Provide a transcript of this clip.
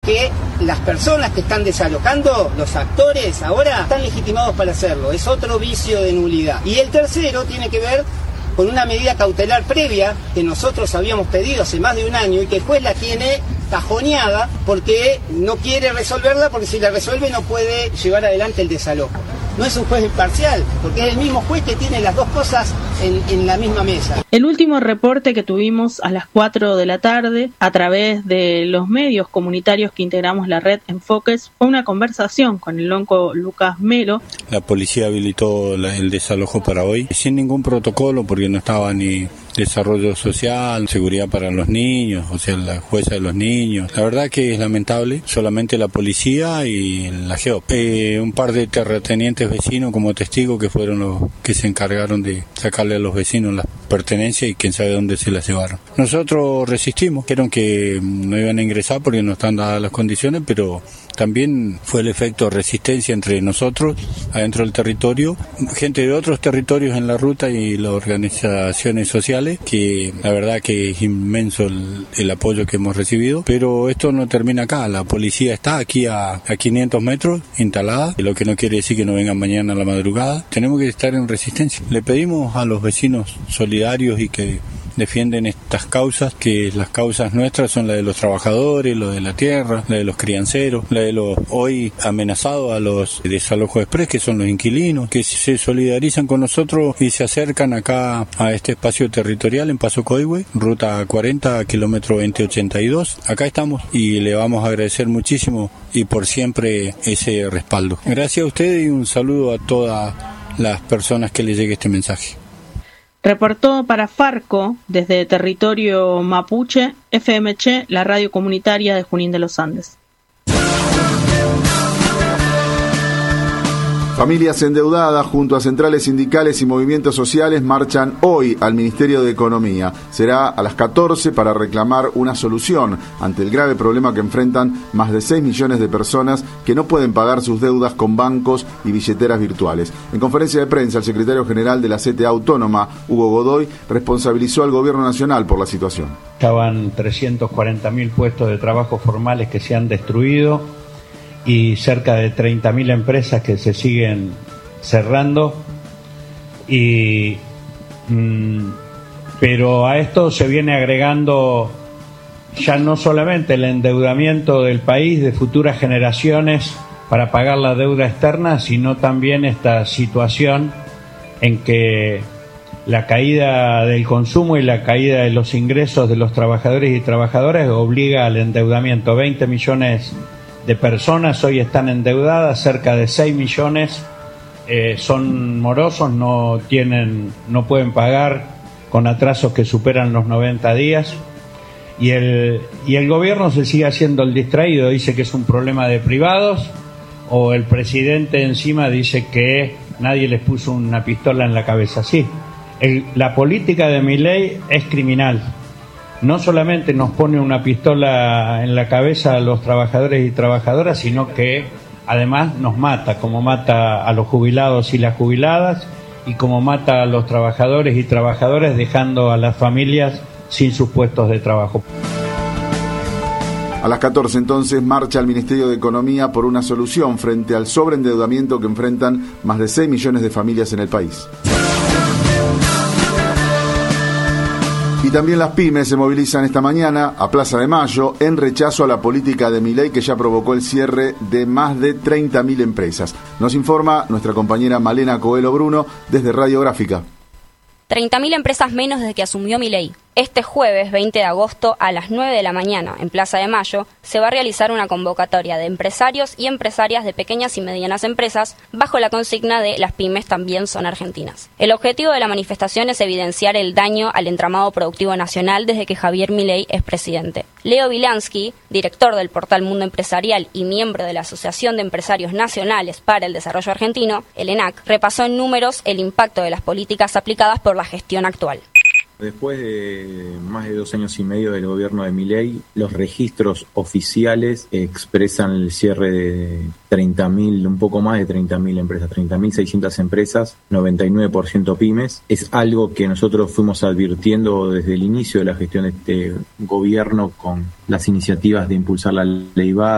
que las personas que están desalojando, los actores, ahora están legitimados para hacerlo. Es otro vicio de nulidad. Y el tercero tiene que ver con una medida cautelar previa que nosotros habíamos pedido hace más de un año y que el juez la tiene cajoneada porque no quiere resolverla, porque si la resuelve no puede llevar adelante el desalojo. No es un juez imparcial, porque es el mismo juez que tiene las dos cosas en la misma mesa. El último reporte que tuvimos a las 4 de la tarde, a través de los medios comunitarios que integramos la red Enfoques, fue una conversación con el lonco Lucas Melo. La policía habilitó el desalojo para hoy, sin ningún protocolo, porque no estaba ni desarrollo social, seguridad para los niños, o sea, la jueza de los niños. La verdad que es lamentable, solamente la policía y la GEOP. Un par de terratenientes vecinos como testigos que fueron los que se encargaron de sacarle a los vecinos las pertenencias y quién sabe dónde se las llevaron. Nosotros resistimos, dijeron que no iban a ingresar porque no están dadas las condiciones, pero también fue el efecto de resistencia entre nosotros, adentro del territorio, gente de otros territorios en la ruta y las organizaciones sociales, que la verdad que es inmenso el apoyo que hemos recibido, pero esto no termina acá, la policía está aquí a 500 metros instalada, lo que no quiere decir que no vengan mañana a la madrugada, tenemos que estar en resistencia. Le pedimos a los vecinos solidarios y que defienden estas causas, que las causas nuestras son la de los trabajadores, lo de la tierra, la de los crianceros, la de los hoy amenazados a los desalojos express, que son los inquilinos, que se solidarizan con nosotros y se acercan acá a este espacio territorial en Paso Coihue, ruta 40, kilómetro 2082. Acá estamos y le vamos a agradecer muchísimo y por siempre ese respaldo. Gracias a ustedes y un saludo a todas las personas que les llegue este mensaje. Reportó para Farco, desde territorio mapuche, FMC, la radio comunitaria de Junín de los Andes. Familias endeudadas junto a centrales sindicales y movimientos sociales marchan hoy al Ministerio de Economía. Será a las 14 para reclamar una solución ante el grave problema que enfrentan más de 6 millones de personas que no pueden pagar sus deudas con bancos y billeteras virtuales. En conferencia de prensa, el secretario general de la CTA Autónoma, Hugo Godoy, responsabilizó al Gobierno Nacional por la situación. Estaban 340.000 puestos de trabajo formales que se han destruido y cerca de 30.000 empresas que se siguen cerrando, pero a esto se viene agregando ya no solamente el endeudamiento del país, de futuras generaciones para pagar la deuda externa, sino también esta situación en que la caída del consumo y la caída de los ingresos de los trabajadores y trabajadoras obliga al endeudamiento. 20 millones de personas hoy están endeudadas, cerca de 6 millones son morosos, no pueden pagar con atrasos que superan los 90 días y el gobierno se sigue haciendo el distraído, dice que es un problema de privados, o el presidente encima dice que nadie les puso una pistola en la cabeza. Sí, la política de Milei es criminal. No solamente nos pone una pistola en la cabeza a los trabajadores y trabajadoras, sino que además nos mata, como mata a los jubilados y las jubiladas, y como mata a los trabajadores y trabajadoras, dejando a las familias sin sus puestos de trabajo. A las 14 entonces marcha al Ministerio de Economía por una solución frente al sobreendeudamiento que enfrentan más de 6 millones de familias en el país. Y también las pymes se movilizan esta mañana a Plaza de Mayo en rechazo a la política de Milei que ya provocó el cierre de más de 30.000 empresas. Nos informa nuestra compañera Malena Coelho Bruno desde Radiográfica. 30.000 empresas menos desde que asumió Milei. Este jueves 20 de agosto a las 9 de la mañana en Plaza de Mayo se va a realizar una convocatoria de empresarios y empresarias de pequeñas y medianas empresas bajo la consigna de las pymes también son argentinas. El objetivo de la manifestación es evidenciar el daño al entramado productivo nacional desde que Javier Milei es presidente. Leo Wilansky, director del portal Mundo Empresarial y miembro de la Asociación de Empresarios Nacionales para el Desarrollo Argentino, el ENAC, repasó en números el impacto de las políticas aplicadas por la gestión actual. Después de más de 2 años y medio del gobierno de Milei, los registros oficiales expresan el cierre de 30.000, un poco más de 30.000 empresas, 30.600 empresas, 99% pymes. Es algo que nosotros fuimos advirtiendo desde el inicio de la gestión de este gobierno con las iniciativas de impulsar la ley